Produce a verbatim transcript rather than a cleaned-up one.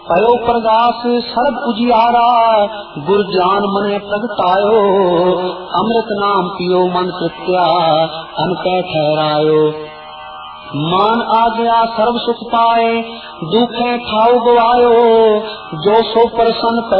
पयो प्रगास सर्ब उजियारा, गुर ज्ञान मने प्रगटायो। अमृत नाम पियो मन कृत्या, अनपै ठहरायो। मान आ गया सर्व सुख पाए, दुखे ठाऊ गवायो। जो सो प्रसन्न